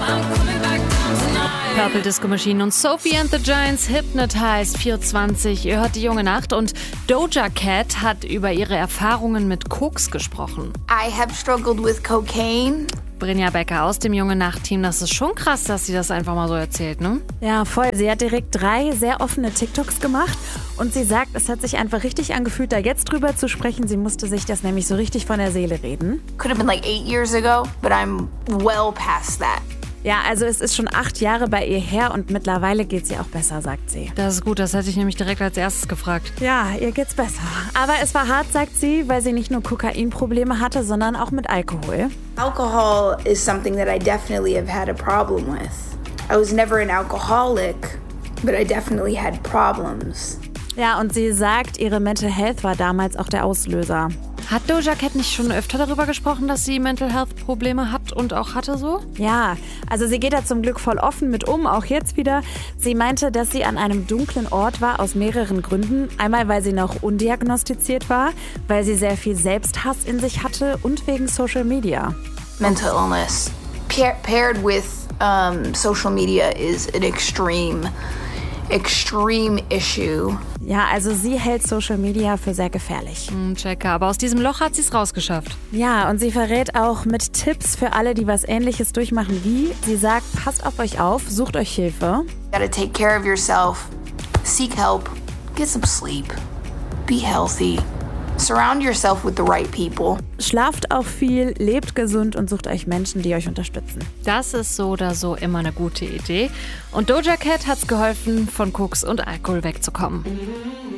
Purple Disco Machine und Sophie and the Giants Hypnotized 420. Ihr hört die junge Nacht und Doja Cat hat über ihre Erfahrungen mit Koks gesprochen. I have struggled with cocaine. Brinja Becker aus dem Junge Nacht-Team, das ist schon krass, dass sie das einfach mal so erzählt, ne? Ja, voll. Sie hat direkt 3 sehr offene TikToks gemacht und sie sagt, es hat sich einfach richtig angefühlt, da jetzt drüber zu sprechen. Sie musste sich das nämlich so richtig von der Seele reden. Could have been like 8 years ago, but I'm well past that. Ja, also es ist schon 8 Jahre bei ihr her und mittlerweile geht's ihr auch besser, sagt sie. Das ist gut, das hätte ich nämlich direkt als erstes gefragt. Ja, ihr geht's besser. Aber es war hart, sagt sie, weil sie nicht nur Kokainprobleme hatte, sondern auch mit Alkohol. Alcohol is something that I definitely have had a problem with. I was never an alcoholic, but I definitely had problems. Ja, und sie sagt, ihre Mental Health war damals auch der Auslöser. Hat Doja Cat nicht schon öfter darüber gesprochen, dass sie Mental Health Probleme hat und auch hatte so? Ja, also sie geht da zum Glück voll offen mit um, auch jetzt wieder. Sie meinte, dass sie an einem dunklen Ort war aus mehreren Gründen. Einmal, weil sie noch undiagnostiziert war, weil sie sehr viel Selbsthass in sich hatte und wegen Social Media. Mental illness paired with social media is an extreme issue. Ja, also sie hält Social Media für sehr gefährlich. Checker, aber aus diesem Loch hat sie es rausgeschafft. Ja, und sie verrät auch mit Tipps für alle, die was Ähnliches durchmachen wie. Sie sagt, passt auf euch auf, sucht euch Hilfe. You gotta take care of yourself, seek help, get some sleep, be healthy, surround yourself with the right people. Schlaft auch viel, lebt gesund und sucht euch Menschen, die euch unterstützen. Das ist so oder so immer eine gute Idee. Und Doja Cat hat's geholfen, von Koks und Alkohol wegzukommen.